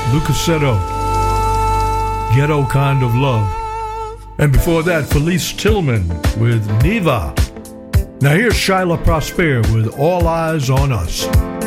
Lucasetto, Ghetto Kind of Love. And before that, Felice Tillman with Neva. Now here's Shyla Prosper with All Eyes on Us.